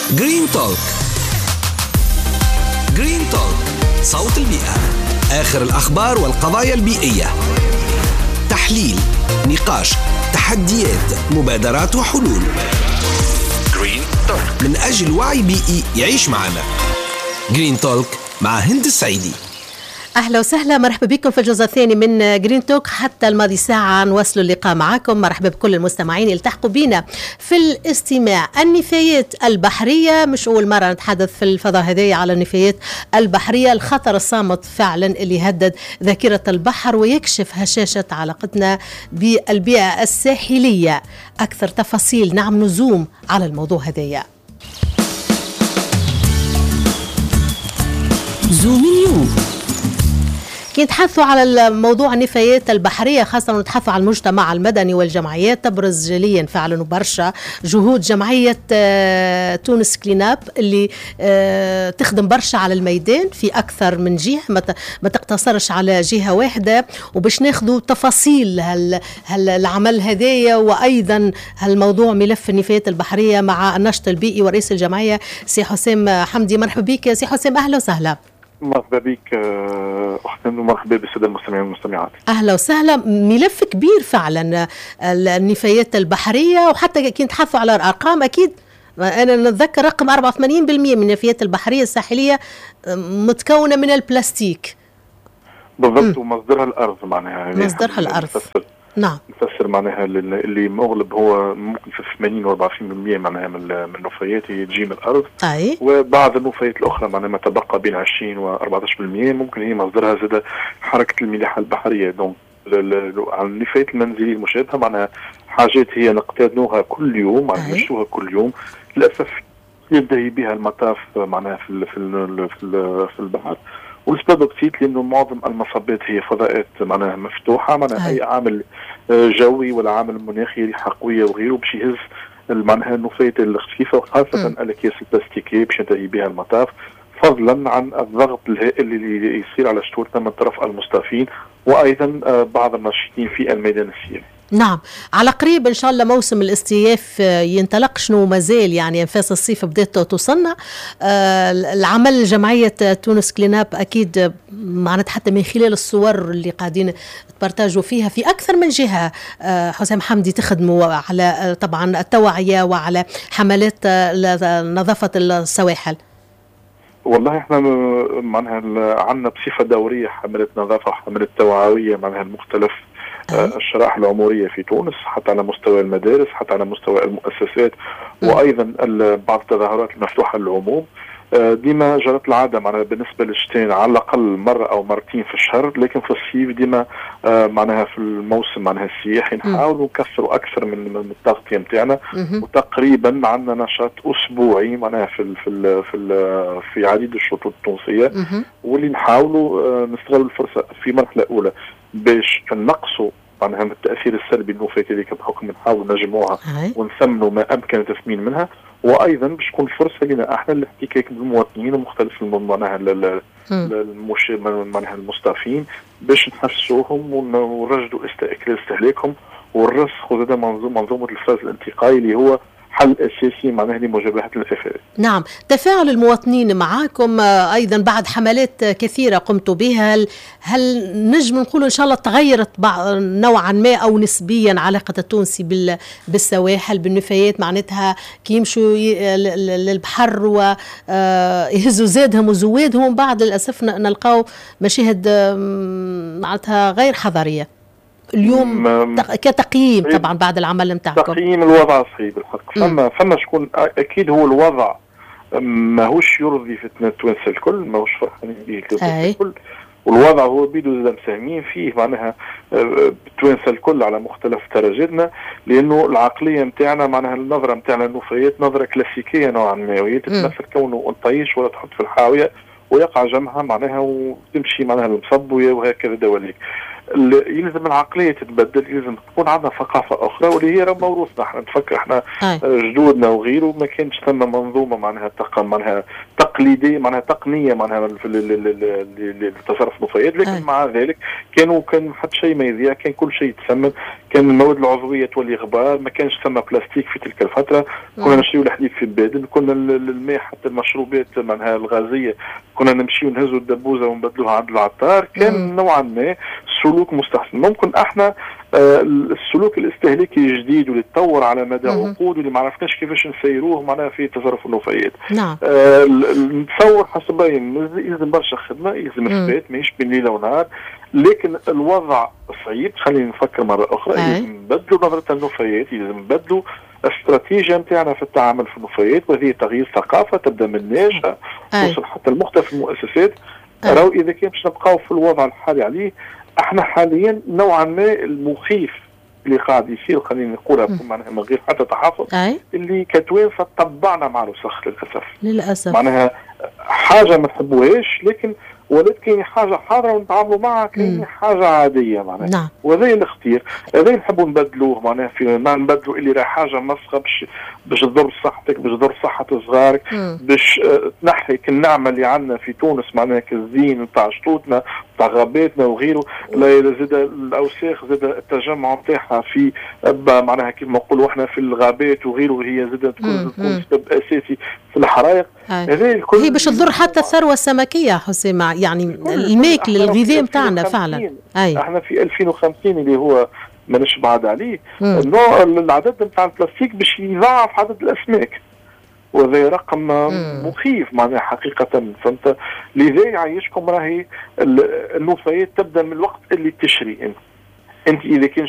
جرين توك. جرين توك، صوت البيئة، آخر الأخبار والقضايا البيئية، تحليل، نقاش، تحديات، مبادرات وحلول. جرين توك، من أجل وعي بيئي يعيش معنا. جرين توك مع هند السعيدي. أهلا وسهلا، مرحبا بكم في الجزء الثاني من جرين توك. حتى الماضي ساعة نواصل اللقاء معكم. مرحبا بكل المستمعين اللي التحقوا بنا في الاستماع. النفايات البحرية، مش أول مرة نتحدث في الفضاء هذه على النفايات البحرية، الخطر الصامت فعلا اللي يهدد ذاكرة البحر ويكشف هشاشة علاقتنا بالبيئة الساحلية. أكثر تفاصيل نعم نزوم على الموضوع هذايا. زوم اليوم كي نتحدثوا على الموضوع النفايات البحرية، خاصة نتحدثوا على المجتمع المدني والجمعيات، تبرز جليا فعلا وبرشا جهود جمعية تونس كلين اب اللي تخدم برشا على الميدان في أكثر من جهة، ما تقتصرش على جهة واحدة. وباش ناخذوا تفاصيل العمل هذايا وأيضا هالموضوع ملف النفايات البحرية مع النشط البيئي ورئيس الجمعية سي حسام حمدي. مرحبا بك سي حسام، أهلا وسهلا. مرحبا بك أختنا ومرحبا بالسادة المستمعين والمستمعات. أهلا وسهلا. ملف كبير فعلا النفايات البحرية، وحتى كي نتحدثوا على الأرقام أكيد أنا نتذكر رقم 84% من النفايات البحرية الساحلية متكونة من البلاستيك. بالضبط، ومصدرها الأرض معناها. مصدرها الأرض. نعم. نفسر معناها اللي مغلب هو ممكن في 80 و 40% معناها من النفايات تجي من الأرض. أي. وبعض النفايات الأخرى معناها ما تبقى بين 20 و 14% ممكن هي مصدرها زاد حركة الملاحة البحرية. دونك على النفايات المنزلية المشابهة معناها حاجات هي نقتادنوها كل يوم، معناها نشتوها كل يوم. للأسف ينتهي بها المطاف معناها في البحر. والسبب بسيط لأنه معظم المصبات هي فضاءات معناها مفتوحة، معناها أي عامل جوي ولا عامل مناخي ريحة قوية وغيره باش يهز معناها النفايات الخفيفة، وخاصة الأكياس البلاستيكية باش ينتهي بها المطاف، فضلا عن الضغط الهائل اللي يصير على شتورتنا من طرف المصطافين وأيضا بعض الناشطين في الميدان السياحي. نعم، على قريب إن شاء الله موسم الاستياف ينطلق. شنو مازال يعني أنفاس الصيف بدأت توصلنا. العمل جمعية تونس كلين اب أكيد معناتها حتى من خلال الصور اللي قاعدين تبارتاجوا فيها في أكثر من جهة. حسام حمدي تخدموا على طبعا التوعية وعلى حملات نظافة السواحل. والله احنا معناها عندنا بصفة دورية حملات نظافة وحملات توعوية معناها المختلف الشرائح العمرية في تونس، حتى على مستوى المدارس، حتى على مستوى المؤسسات، وأيضا بعض التظاهرات المفتوحة للعموم. ديما جرت العادة معناها بالنسبة للشتاء على الأقل مرة أو مرتين في الشهر، لكن في الصيف ديما معناها في الموسم معناها السياحي نحاولوا نكثروا أكثر من التغطية متاعنا. وتقريبا عندنا نشاط أسبوعي معناها في عديد الشطوط التونسية، واللي نحاولوا نستغلوا الفرصة في مرحلة أولى باش نقصوا معناها من التأثير السلبي النفايات اللي بحكم نحاول نجمعوها ونثمنوا ما أمكن التثمين منها، وأيضا باش تكون فرصة لنا احنا الاحتكاك بالمواطنين ومختلف معناها معناها المصطافين باش نحسوهم ونرجدوا استهلاكهم والرسخ وزاد منظومة الفاز الانتقائي اللي هو حل أساسي معناه لمجابهة الآفات. نعم، تفاعل المواطنين معاكم أيضا بعد حملات كثيرة قمتوا بها، هل نجم نقول إن شاء الله تغيرت نوعا ما أو نسبيا علاقة التونسي بالسواحل بالنفايات؟ معناتها كي يمشوا للبحر ويهزوا زادهم وزوادهم، بعد للأسف نلقاو مشاهد معناتها غير حضارية اليوم كتقييم طبعا بعد العمل نتاعكم. تقييم الوضع صحيح بالحق. فما شكون اكيد هو الوضع ماهوش يرضي في التوانسه الكل، ماهوش فرحانين به الكل، والوضع هو بيدو زاد مساهمين فيه معناها التوانسه الكل على مختلف درجاتنا، لانه العقليه نتاعنا معناها النظره نتاعنا النفايات نظره كلاسيكيه نوعا ما، وهي تتمثل كونه نطيش ولا تحط في الحاويه ويقع جمعها معناها وتمشي معناها المصب وهكذا دواليك. يلزم العقليه تتبدل، يلزم تكون عندنا ثقافه اخرى واللي هي موروثنا. احنا نتفكر احنا جدودنا وغيره ما كانش ثم منظومه معناها معناها تقليديه معناها تقنيه معناها لتصرف النفايات، لكن مع ذلك كان حتى شيء ما يذيع، كان كل شيء يتسمم، كان المواد العضويه تولي غبار، ما كانش ثم بلاستيك في تلك الفتره، كنا نشريو الحديد في البادن، كنا الماء حتى المشروبات معناها الغازيه كنا نمشيو نهزوا الدبوزه ونبدلوها عند العطار، كان نوعا ما سلوك مستحسن. ممكن احنا السلوك الاستهلاكي الجديد واللي تطور على مدى عقود واللي ما عرفناش كيفاش نسيروه معناها في تصرف النفايات. نعم. نتصور حسب يلزم برشا خدمه، يلزم اثبات ماهيش بين ليله ونهار، لكن الوضع صعيب. خلينا نفكر مره اخرى، يلزم نبدلوا نظره النفايات، يلزم نبدلوا الاستراتيجيه نتاعنا في التعامل في النفايات، وهذه تغيير ثقافه تبدا من الناشئه توصل حتى لمختلف المؤسسات. راهو اذا كان باش نبقاو في الوضع الحالي عليه، احنا حاليا نوعا ما المخيف اللي قاعد يصير، خلينا نقولها معناها من غير حتى تحفظ، اللي كتوانسه طبعنا مع الوسخ للاسف. معناها حاجه ما نحبوهاش، لكن ولات كاين حاجه حاضره ونتعاملوا معها كاين حاجه عاديه معناها. نعم. وهذا الاختيار هذا نحبوا نبدلوه معناها نبدلوا اللي راه حاجه مسخه باش تضر صحتك، باش تضر صحه صغارك، باش تنحي النعمه اللي عندنا في تونس معناها كالزين نتاع شطوطنا نتاع غاباتنا وغيره. زاد الاوساخ زاد التجمع نتاعها في معناها كيف ما نقولوا احنا في الغابات وغيره، هي زاد تكون سبب اساسي في الحرائق. هي باش تضر حتى الثروه السمكيه حسين، يعني الماكل الغذاء نتاعنا فعلا. احنا في 2050 اللي هو ماناش بعاد عليه، العدد نتاع البلاستيك باش يضاعف عدد الاسماك، وهذا رقم مخيف معناها حقيقه. فهمت؟ لذا يعيشكم راهي النفايات تبدا من الوقت اللي تشري انت اذا كان